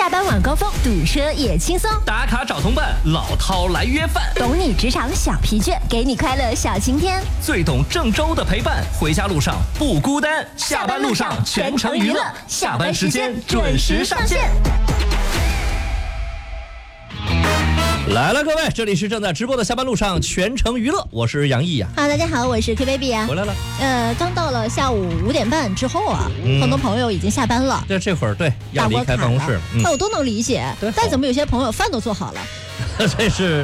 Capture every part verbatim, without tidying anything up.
下班晚高峰堵车也轻松， 打卡找同伴，老饕来约饭， 懂你职场小疲倦，给你快乐小晴天， 最懂郑州的陪伴，回家路上不孤单，下班路上全程娱乐，下班时间准时上线。来了，各位，这里是正在直播的下班路上全程娱乐，我是杨毅啊。 哈，大家好，我是 K baby 啊。 回来了。 呃，刚到了下午五点半之后啊，嗯、很多朋友已经下班了。 这这会儿对要离开办公室， 那、嗯、我都能理解。但怎么有些朋友饭都做好了？ 这是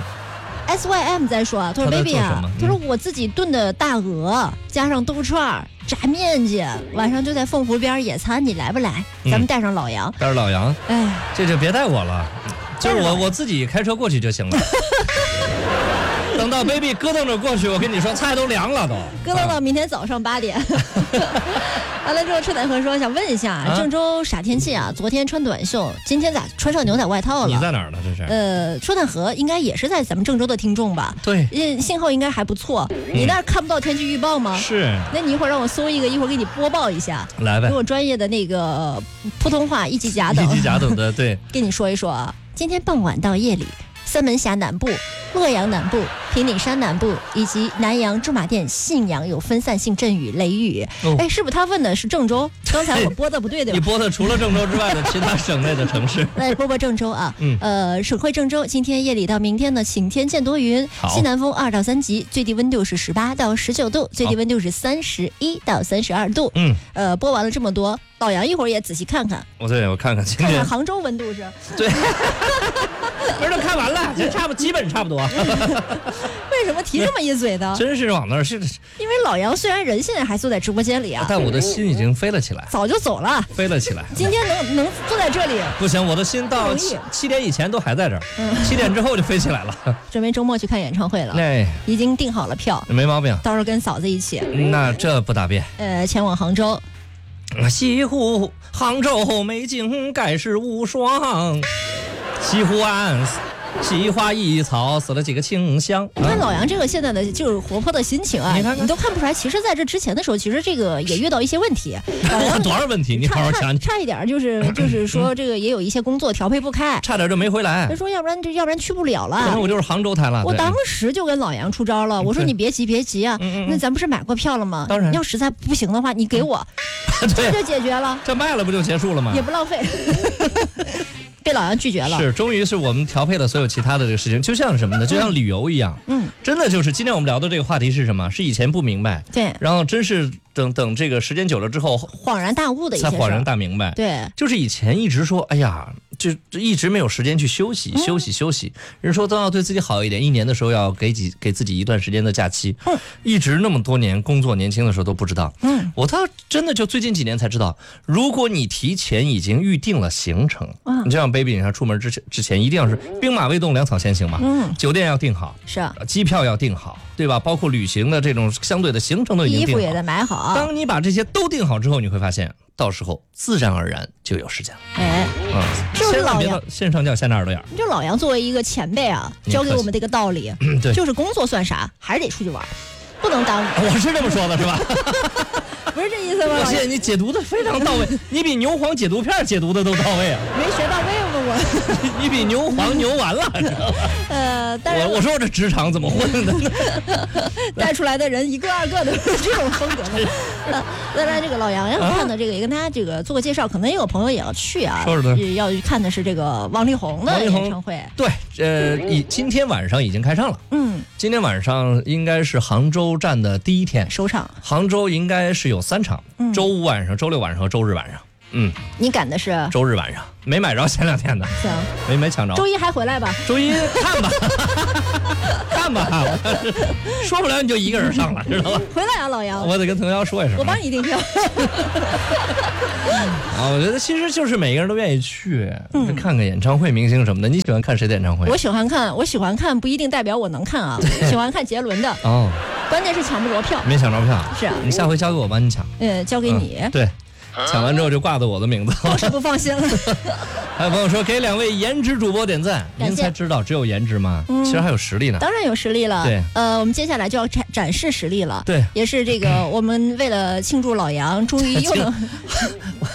S Y M 在说，他说 baby 啊，嗯、他说我自己炖的大鹅加上豆串、炸面筋，晚上就在凤湖边野餐，你来不来？咱们带上老杨。 带着老杨， 哎， 这就别带我了。就是我我自己开车过去就行了。等到 baby 咯噔着过去，我跟你说，菜都凉了都。 咯噔到明天早上八点。完了之后，车载和说想问一下，啊、郑州啥天气啊？昨天穿短袖，今天咋穿上牛仔外套了？ 你在哪儿呢？这是？ 呃，车载和应该也是在咱们郑州的听众吧？ 对， 嗯，信号应该还不错。你那儿看不到天气预报吗？ 是。 那你一会儿让我搜一个，一会儿给你播报一下。 来呗。 给我专业的那个普通话一级甲等。 一级甲等的，对。 跟你说一说啊。今天傍晚到夜里，三门峡南部、洛阳南部、平顶山南部以及南阳、驻马店、信阳有分散性阵雨、雷雨。哦、哎，是不是他问的是郑州？刚才我播的不对对吧？ 你播的除了郑州之外的其他省内的城市。 来播播郑州啊，嗯，呃，省会郑州，今天夜里到明天呢，晴天见多云，西南风二到三级，最低温度是十八到十九度，最低温度是三十一到三十二度。嗯，呃，播完了这么多。老杨一会儿也仔细看看， 我对我看看今天看看杭州温度是， 对，不是都看完了，这差不基本差不多。 为什么提这么一嘴呢？ 真是往那儿是， 因为老杨虽然人现在还坐在直播间里啊， 但我的心已经飞了起来， 早就走了， 飞了起来。 今天能能坐在这里， 不行，我的心到七七点以前都还在这儿，嗯、七点之后就飞起来了。 准备周末去看演唱会了， 哎， 已经订好了票， 没毛病。 到时候跟嫂子一起， 那这不大便。 呃，前往杭州。 西湖杭州美景盖世无双，西湖岸西花一草死了几个清香。 你看老杨这个现在的就是活泼的心情啊，你看看你都看不出来。其实在这之前的时候，其实这个也遇到一些问题。 多少问题？你好好想。 差一点就是就是说这个也有一些工作调配不开， 差点就没回来。 他说要不然就要不然去不了了。 可能我就是杭州台了。 我当时就跟老杨出招了，我说你别急别急啊，那咱不是买过票了吗？ 当然， 要实在不行的话，你给我，这就解决了。 这卖了不就结束了吗？ 也不浪费。被老杨拒绝了， 是，终于是我们调配了所有其他的这个事情，就像什么呢？就像旅游一样，嗯，真的就是今天我们聊的这个话题是什么？是以前不明白， 对， 然后真是等等这个时间久了之后， 恍然大悟的一些， 才恍然大明白， 对， 就是以前一直说，哎呀，就一直没有时间去休息，休息，休息。人说都要对自己好一点，一年的时候要给几给自己一段时间的假期，嗯，一直那么多年工作，年轻的时候都不知道，嗯，我倒真的就最近几年才知道，如果你提前已经预定了行程，嗯，你就像 baby， 你看出门之前之前一定要是兵马未动，粮草先行嘛，嗯，酒店要订好， 是啊， 机票要订好，对吧？包括旅行的这种相对的行程都已经订好， 衣服也得买好。 当你把这些都订好之后，你会发现，到时候自然而然就有时间了。 哎，嗯，就是老杨线上叫下那耳朵眼。 就老杨作为一个前辈啊，教给我们这个道理， 嗯，对， 就是工作算啥，还是得出去玩，不能耽误。 我是这么说的，是吧？ 不是这意思吗？ 我谢谢你解读的非常到位，你比牛黄解毒片解读的都到位啊！ 没学到位吗我？ 你比牛黄牛完了，知道吧？ 呃，但是我我说我这职场怎么混的呢？ 带出来的人一个二个都是这种风格的。当然，这个老杨要看的这个也跟大家这个做个介绍，可能也有朋友也要去啊。 说的要看的是这个王力宏的演唱会。 对，呃，已今天晚上已经开唱了。嗯，今天晚上应该是杭州站的第一天首场。 杭州应该是有三场，嗯、周五晚上、周六晚上和周日晚上。嗯， 你赶的是周日晚上，没买着前两天的， 行， 没没抢着。 周一还回来吧？ 周一看吧，看吧，说不了你就一个人上了，知道吧？ 回来啊，老杨， 我得跟腾瑶说一声， 我帮你订票。 啊，我觉得其实就是每个人都愿意去，嗯、看看演唱会、明星什么的。你喜欢看谁的演唱会？ 我喜欢看，我喜欢看不一定代表我能看啊，喜欢看杰伦的。 哦， 关键是抢不着票， 没抢着票。 是啊， 你下回交给我帮你抢。 呃，交给你。 嗯、对。抢完之后就挂的我的名字， 我是不放心了。 还有朋友说给两位颜值主播点赞，您才知道只有颜值吗？嗯、其实还有实力呢。 当然有实力了。 对， 呃，我们接下来就要展展示实力了。 对， 也是这个我们为了庆祝老杨，终于又能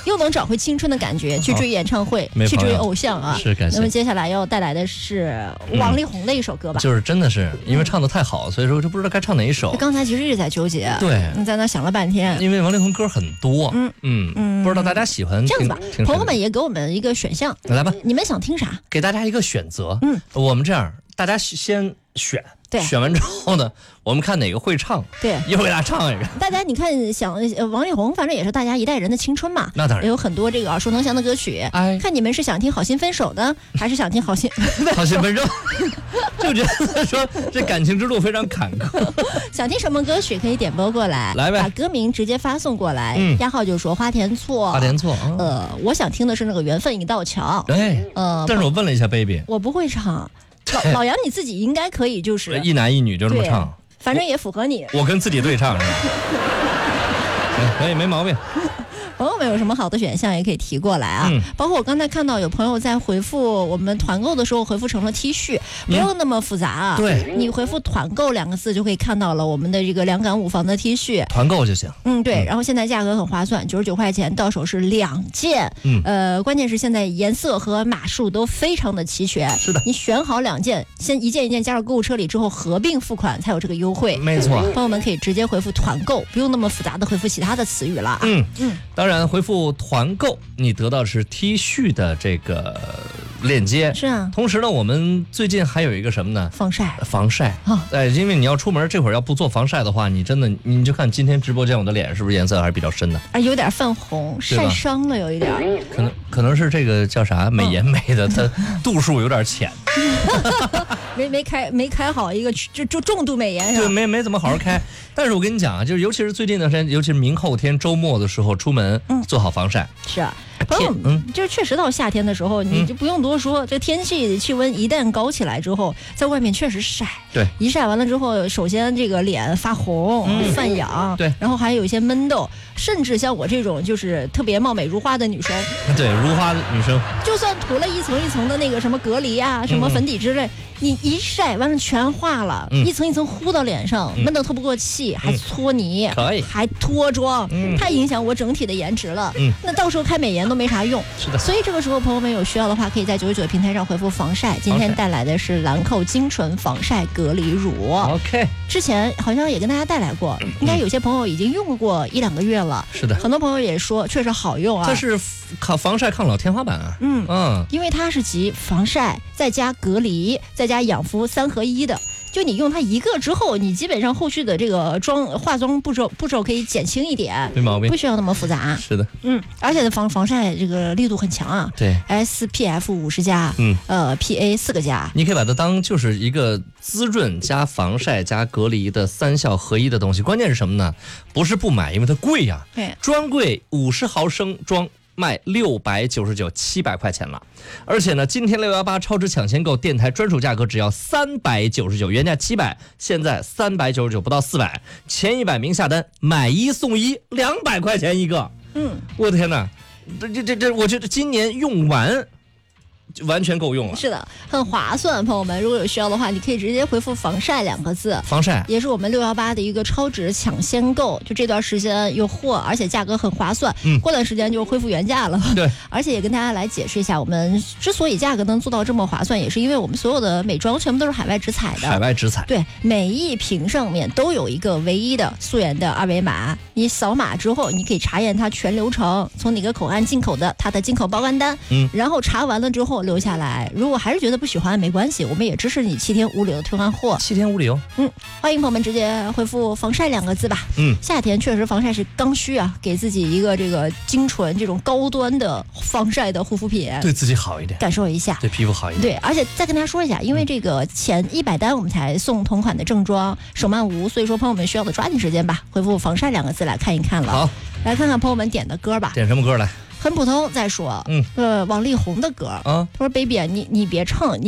又能找回青春的感觉，去追演唱会，去追偶像啊！ 是感谢。 那么接下来要带来的是王力宏的一首歌吧？ 嗯、就是真的是因为唱的太好，所以说就不知道该唱哪一首。 刚才其实一直在纠结， 对， 你在那想了半天。 因为王力宏歌很多，嗯嗯嗯，不知道大家喜欢这样子吧？朋友们也给我们一个选项， 来吧， 你们想听啥？ 给大家一个选择。 嗯， 我们这样，大家先选。 对， 选完之后呢，我们看哪个会唱， 对， 一会儿给大家唱一个。 大家你看，想王力宏，反正也是大家一代人的青春嘛， 那当然也有很多这个耳熟能详的歌曲。哎，看你们是想听《好心分手》呢，还是想听《好心好心分手》？就觉得说这感情之路非常坎坷。 想听什么歌曲可以点播过来， 来呗， 把歌名直接发送过来， 嗯， 押号就说花田错， 花田错。哦、 呃，我想听的是那个《缘分一道桥》。 哎，呃，但是我问了一下 baby， 我不会唱。老老杨你自己应该可以，就是一男一女就这么唱， 反正也符合你。 我跟自己对唱是吧？可以，没毛病。 朋友们有什么好的选项也可以提过来啊、嗯、包括我刚才看到有朋友在回复我们团购的时候回复成了 T 恤，不用那么复杂啊、 嗯、对， 你回复团购两个字就可以看到了我们的这个两感五房的 T 恤， 团购就行。 嗯对，然后现在价格很划算，九十九块钱到手是两件，嗯呃关键是现在颜色和码数都非常的齐全， 是的， 你选好两件，先一件一件加入购物车里之后合并付款才有这个优惠， 没错， 朋友们可以直接回复团购，不用那么复杂的回复其他的词语了啊。 嗯嗯，当然回复团购你得到的是 T 恤的这个链接， 是啊。 同时呢，我们最近还有一个什么呢？ 防晒， 防晒啊！哎，因为你要出门，这会儿要不做防晒的话，你真的你就看今天直播间我的脸是不是颜色还是比较深的？ 啊，有点泛红，晒伤了有一点。 可能可能是这个叫啥美颜美的，它度数有点浅。 没没开没开好一个就就重度美颜是吧？ 对，没没怎么好好开。但是我跟你讲啊，就是尤其是最近的时间，尤其是明后天周末的时候出门，嗯，做好防晒。 是啊。朋友，嗯，就是确实到夏天的时候，你就不用多说，嗯、这个天气气温一旦高起来之后，在外面确实晒。 对， 一晒完了之后，首先这个脸发红、嗯、泛痒， 对， 然后还有一些闷痘，甚至像我这种就是特别貌美如花的女生， 对，如花的女生， 就算涂了一层一层的那个什么隔离啊、什么粉底之类，嗯、你一晒完了全化了，嗯、一层一层糊到脸上，嗯、闷得透不过气，还搓泥， 可以， 还脱妆， 嗯、 太影响我整体的颜值了。嗯，那到时候开美颜都没啥用。 是的， 所以这个时候朋友们有需要的话，可以在九九九平台上回复防晒。今天带来的是兰蔻精纯防晒隔离乳。 OK， 之前好像也跟大家带来过，应该有些朋友已经用过一两个月了。 是的， 很多朋友也说确实好用啊。 它是抗防晒抗老天花板啊。 嗯嗯，因为它是集防晒再加隔离再加养肤三合一的。就你用它一个之后，你基本上后续的这个妆化妆步骤步骤可以减轻一点， 没毛病， 不需要那么复杂。 是的， 嗯，而且防防晒这个力度很强啊。 对 ，S P F 五十加，嗯，呃 P A 四个加， 你可以把它当就是一个滋润加防晒加隔离的三效合一的东西。关键是什么呢？不是不买，因为它贵呀、啊。 对， 专柜五十毫升装。卖六百九十九，七百块钱了，而且呢，今天六一八超值抢先购，电台专属价格只要三百九十九，原价七百，现在三百九十九，不到四百，前一百名下单买一送一，两百块钱一个。嗯，我的天哪，这这这这，我觉得今年用完。就完全够用了， 是的，很划算。朋友们，如果有需要的话，你可以直接回复防晒两个字， 防晒也是我们六一八的一个超值抢先购，就这段时间有货，而且价格很划算，嗯，过段时间就恢复原价了。 对， 而且也跟大家来解释一下，我们之所以价格能做到这么划算，也是因为我们所有的美妆全部都是海外直采的， 海外直采， 对，每一瓶上面都有一个唯一的溯源的二维码，你扫码之后，你可以查验它全流程，从哪个口岸进口的，它的进口报关单，嗯，然后查完了之后留下来，如果还是觉得不喜欢没关系，我们也支持你七天无理由退换货。 七天无理由， 嗯，欢迎朋友们直接回复防晒两个字吧。嗯，夏天确实防晒是刚需啊，给自己一个这个精纯这种高端的防晒的护肤品， 对自己好一点， 感受一下， 对皮肤好一点。 对，而且再跟大家说一下，因为这个前一百单我们才送同款的正装手慢无，所以说朋友们需要的抓紧时间吧，回复防晒两个字来看一看了。 好， 来看看朋友们点的歌吧。 点什么歌来？ 很普通。再说，嗯，呃，王力宏的歌，啊，他说 ：“baby， 你你别唱。”